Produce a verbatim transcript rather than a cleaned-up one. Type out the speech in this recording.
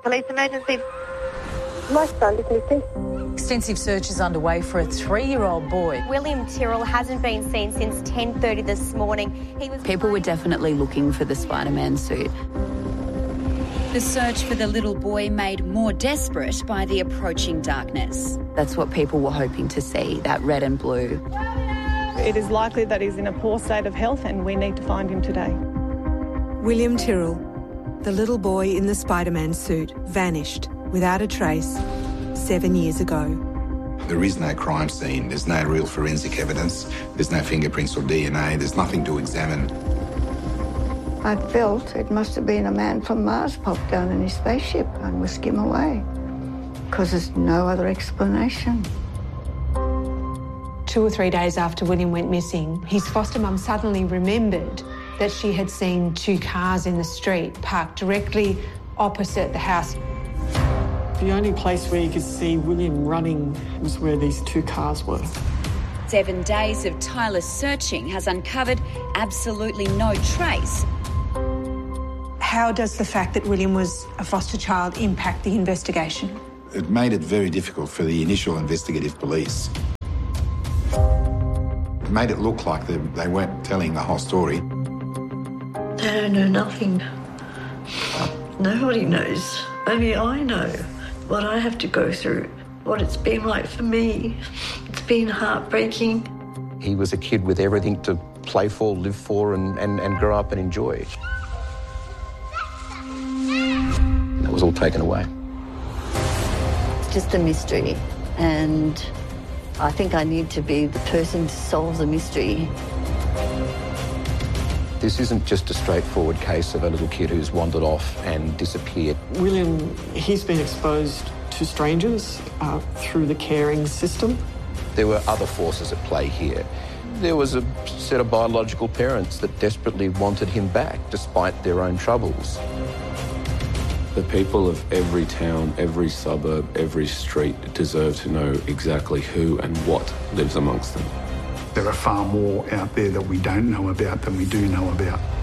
Police emergency. My son is missing. Extensive search is underway for a three-year-old boy. William Tyrrell hasn't been seen since ten thirty this morning. He was People were definitely looking for the Spider-Man suit. The search for the little boy made more desperate by the approaching darkness. That's what people were hoping to see, that red and blue. It is likely that he's in a poor state of health and we need to find him today. William Tyrrell, the little boy in the Spider-Man suit, vanished without a trace seven years ago. There is no crime scene. There's no real forensic evidence. There's no fingerprints or D N A. There's nothing to examine. I felt it must have been a man from Mars popped down in his spaceship and whisked him away, because there's no other explanation. Two or three days after William went missing, his foster mum suddenly remembered that she had seen two cars in the street parked directly opposite the house. The only place where you could see William running was where these two cars were. Seven days of tireless searching has uncovered absolutely no trace. How does the fact that William was a foster child impact the investigation? It made it very difficult for the initial investigative police. It made it look like they, they weren't telling the whole story. They don't know nothing. Nobody knows. Only I know what I have to go through, what it's been like for me. It's been heartbreaking. He was a kid with everything to play for, live for, and, and, and grow up and enjoy. And that was all taken away. It's just a mystery, and I think I need to be the person to solve the mystery. This isn't just a straightforward case of a little kid who's wandered off and disappeared. William, he's been exposed to strangers uh, through the caring system. There were other forces at play here. There was a set of biological parents that desperately wanted him back, despite their own troubles. The people of every town, every suburb, every street deserve to know exactly who and what lives amongst them. There are far more out there that we don't know about than we do know about.